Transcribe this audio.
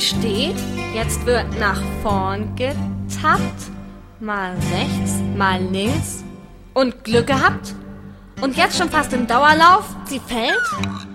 steht, jetzt wird nach vorn getappt, mal rechts, mal links und Glück gehabt und jetzt schon fast im Dauerlauf, sie fällt